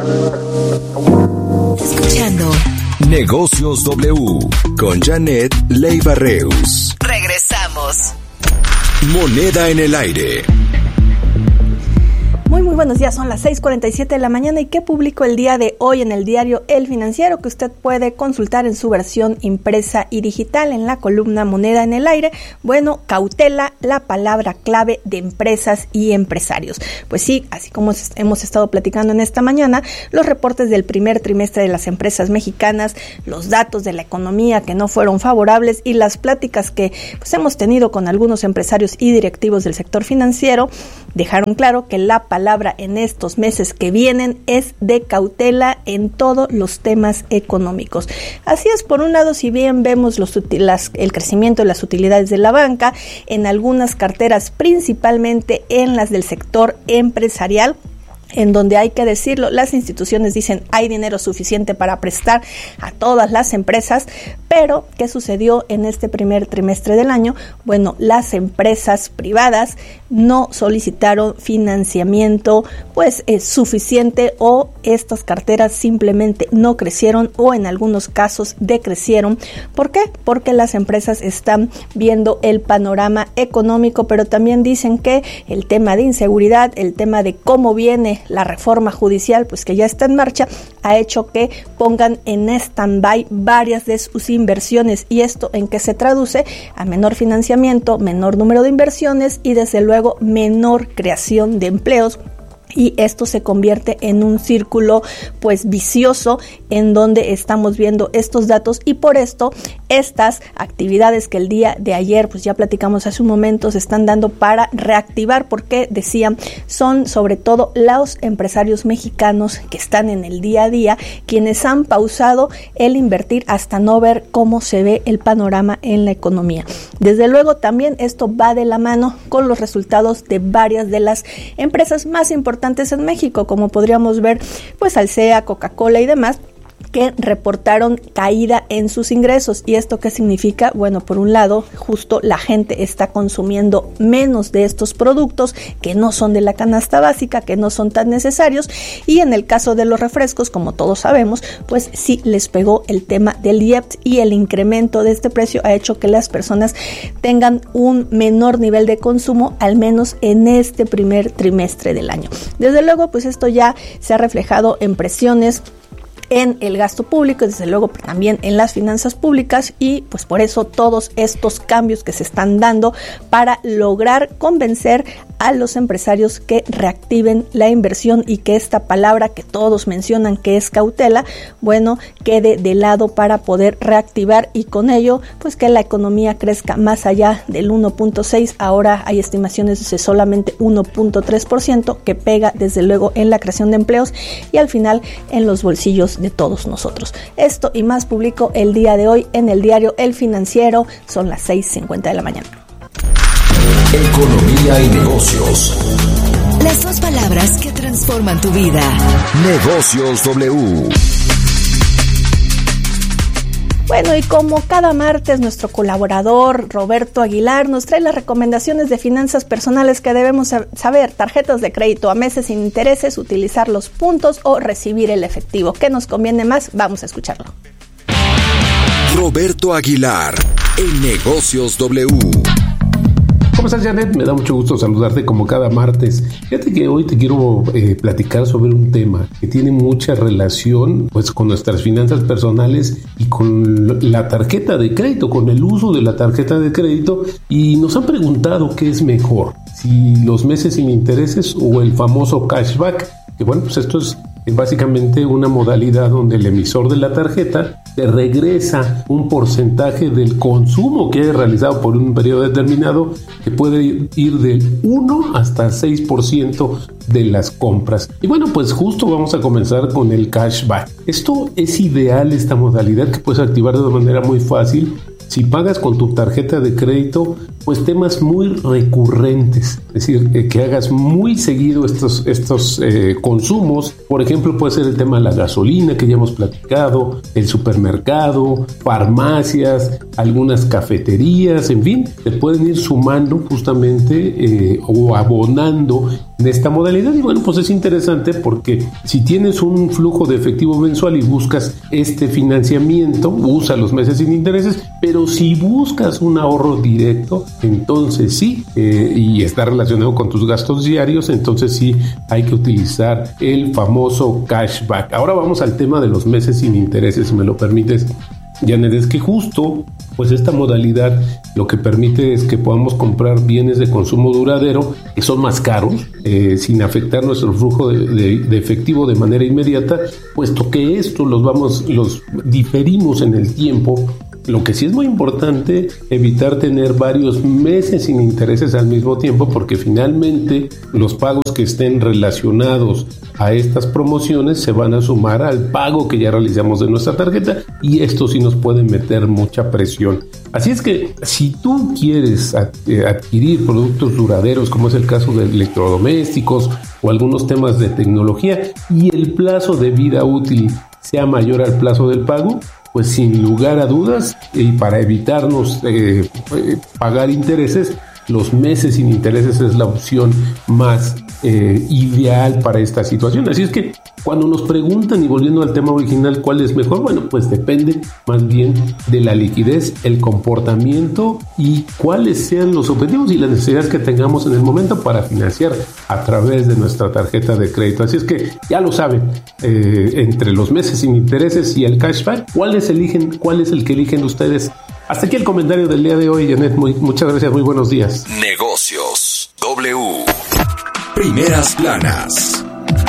Escuchando Negocios W con Janet Leiva Reus. Regresamos. Moneda en el aire. Muy buenos días, son las 6:47 de la mañana. ¿Y qué publicó el día de hoy en el diario El Financiero, que usted puede consultar en su versión impresa y digital en la columna Moneda en el aire? Bueno, cautela, la palabra clave de empresas y empresarios. Pues sí, así como hemos estado platicando en esta mañana, los reportes del primer trimestre de las empresas mexicanas, los datos de la economía que no fueron favorables y las pláticas que pues hemos tenido con algunos empresarios y directivos del sector financiero dejaron claro que la palabra en estos meses que vienen es de cautela en todos los temas económicos. Así es, por un lado, si bien vemos el crecimiento de las utilidades de la banca en algunas carteras, principalmente en las del sector empresarial, en donde hay que decirlo, las instituciones dicen hay dinero suficiente para prestar a todas las empresas, pero ¿qué sucedió en este primer trimestre del año? Bueno, las empresas privadas no solicitaron financiamiento suficiente, o estas carteras simplemente no crecieron o en algunos casos decrecieron. ¿Por qué? Porque las empresas están viendo el panorama económico, pero también dicen que el tema de inseguridad, el tema de cómo viene la reforma judicial, pues que ya está en marcha, ha hecho que pongan en stand-by varias de sus inversiones. ¿Y esto en qué se traduce? A menor financiamiento, menor número de inversiones y desde luego menor creación de empleos. Y esto se convierte en un círculo vicioso, en donde estamos viendo estos datos, y por esto estas actividades que el día de ayer ya platicamos hace un momento se están dando para reactivar, porque decían son sobre todo los empresarios mexicanos que están en el día a día quienes han pausado el invertir hasta no ver cómo se ve el panorama en la economía. Desde luego también esto va de la mano con los resultados de varias de las empresas más importantes en México, como podríamos ver Alsea, Coca-Cola y demás, que reportaron caída en sus ingresos. ¿Y esto qué significa? Bueno, por un lado, justo la gente está consumiendo menos de estos productos que no son de la canasta básica, que no son tan necesarios, y en el caso de los refrescos, como todos sabemos, sí les pegó el tema del IEPS, y el incremento de este precio ha hecho que las personas tengan un menor nivel de consumo, al menos en este primer trimestre del año. Desde luego, esto ya se ha reflejado en presiones en el gasto público y desde luego también en las finanzas públicas, y por eso todos estos cambios que se están dando para lograr convencer a los empresarios que reactiven la inversión y que esta palabra que todos mencionan, que es cautela, quede de lado para poder reactivar, y con ello que la economía crezca más allá del 1.6%. Ahora hay estimaciones de solamente 1.3%, que pega desde luego en la creación de empleos y al final en los bolsillos de todos nosotros. Esto y más publicó el día de hoy en el diario El Financiero. Son las 6:50 de la mañana. Economía y negocios. Las dos palabras que transforman tu vida. Negocios W. Bueno, y como cada martes, nuestro colaborador Roberto Aguilar nos trae las recomendaciones de finanzas personales que debemos saber: tarjetas de crédito a meses sin intereses, utilizar los puntos o recibir el efectivo. ¿Qué nos conviene más? Vamos a escucharlo. Roberto Aguilar, en Negocios W. ¿Cómo estás, Janet? Me da mucho gusto saludarte como cada martes. Fíjate que hoy te quiero platicar sobre un tema que tiene mucha relación con nuestras finanzas personales y con la tarjeta de crédito, con el uso de la tarjeta de crédito. Y nos han preguntado qué es mejor, si los meses sin intereses o el famoso cashback. Que esto es básicamente una modalidad donde el emisor de la tarjeta te regresa un porcentaje del consumo que hayas realizado por un periodo determinado, que puede ir del 1 hasta 6% de las compras. Y justo vamos a comenzar con el cashback. Esto es ideal, esta modalidad, que puedes activar de una manera muy fácil si pagas con tu tarjeta de crédito temas muy recurrentes, es decir, que hagas muy seguido estos consumos. Por ejemplo, puede ser el tema de la gasolina, que ya hemos platicado, el supermercado, farmacias, algunas cafeterías, en fin, te pueden ir sumando justamente o abonando en esta modalidad. Y bueno, pues es interesante porque si tienes un flujo de efectivo mensual y buscas este financiamiento, usa los meses sin intereses, pero si buscas un ahorro directo, entonces sí, y está relacionado con tus gastos diarios, entonces sí hay que utilizar el famoso cashback. Ahora vamos al tema de los meses sin intereses, si me lo permites, Janet. Es que justo pues esta modalidad lo que permite es que podamos comprar bienes de consumo duradero que son más caros, sin afectar nuestro flujo de efectivo de manera inmediata, puesto que esto los diferimos en el tiempo. Lo que sí es muy importante, evitar tener varios meses sin intereses al mismo tiempo, porque finalmente los pagos que estén relacionados a estas promociones se van a sumar al pago que ya realizamos de nuestra tarjeta, y esto sí nos puede meter mucha presión. Así es que si tú quieres adquirir productos duraderos, como es el caso de electrodomésticos o algunos temas de tecnología, y el plazo de vida útil sea mayor al plazo del pago, pues sin lugar a dudas, y para evitarnos pagar intereses, los meses sin intereses es la opción más ideal para esta situación. Así es que cuando nos preguntan, y volviendo al tema original, ¿cuál es mejor? Bueno, pues depende más bien de la liquidez, el comportamiento y cuáles sean los objetivos y las necesidades que tengamos en el momento para financiar a través de nuestra tarjeta de crédito. Así es que ya lo saben, entre los meses sin intereses y el cashback, ¿cuál es el que eligen ustedes? Hasta aquí el comentario del día de hoy, Janet. Muchas gracias, muy buenos días. Negocios W. Primeras planas.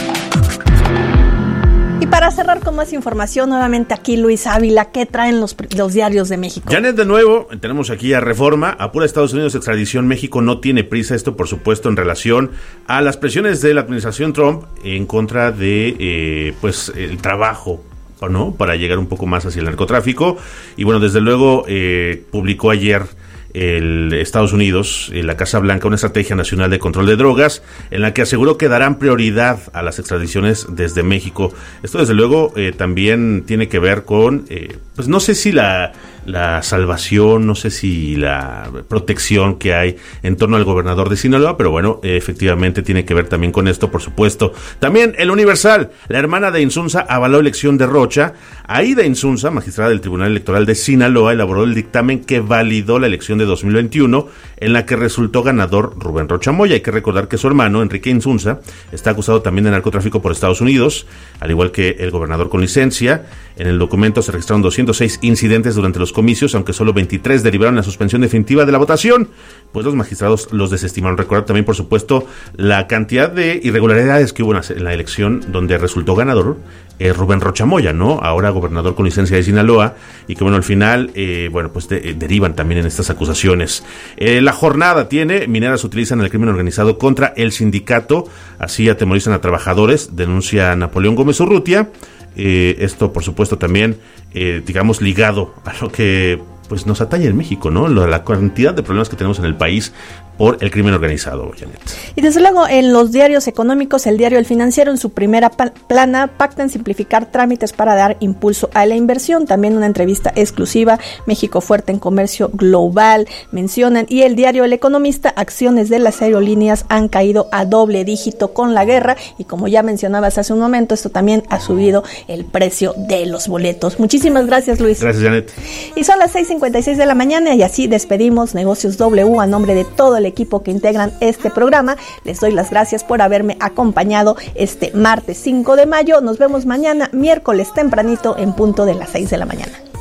Y para cerrar con más información, nuevamente aquí Luis Ávila, ¿qué traen los diarios de México? Janet, de nuevo, tenemos aquí a Reforma, apura Estados Unidos extradición, México no tiene prisa, esto por supuesto en relación a las presiones de la administración Trump en contra de el trabajo, ¿no?, para llegar un poco más hacia el narcotráfico. Y bueno, desde luego publicó ayer el Estados Unidos, la Casa Blanca, una estrategia nacional de control de drogas en la que aseguró que darán prioridad a las extradiciones desde México. Esto desde luego también tiene que ver con, pues no sé si la salvación, no sé si la protección que hay en torno al gobernador de Sinaloa, pero bueno, efectivamente tiene que ver también con esto, por supuesto. También el Universal, la hermana de Insunza avaló elección de Rocha. Aida Insunza, magistrada del Tribunal Electoral de Sinaloa, elaboró el dictamen que validó la elección de 2021, en la que resultó ganador Rubén Rocha Moya. Hay que recordar que su hermano, Enrique Insunza, está acusado también de narcotráfico por Estados Unidos, al igual que el gobernador con licencia. En el documento se registraron 206 incidentes durante los comicios, aunque solo 23 derivaron la suspensión definitiva de la votación, pues los magistrados los desestimaron. Recordar también, por supuesto, la cantidad de irregularidades que hubo en la elección donde resultó ganador Rubén Rocha Moya, ¿no?, ahora gobernador con licencia de Sinaloa, y que bueno, al final derivan también en estas acusaciones. La jornada tiene: mineras utilizan el crimen organizado contra el sindicato, así atemorizan a trabajadores, denuncia Napoleón Gómez Urrutia. Esto por supuesto también ligado a lo que pues nos atañe en México, ¿no?, la cantidad de problemas que tenemos en el país por el crimen organizado, Janet. Y desde luego en los diarios económicos, el diario El Financiero en su primera plana pacta en simplificar trámites para dar impulso a la inversión. También una entrevista exclusiva, México fuerte en comercio global, mencionan. Y el diario El Economista, acciones de las aerolíneas han caído a doble dígito con la guerra, y como ya mencionabas hace un momento, esto también ha subido el precio de los boletos. Muchísimas gracias, Luis. Gracias, Janet. Y son las 6:56 de la mañana y así despedimos Negocios W a nombre de todo el equipo que integran este programa. Les doy las gracias por haberme acompañado este martes 5 de mayo. Nos vemos mañana, miércoles tempranito, en punto de las 6 de la mañana.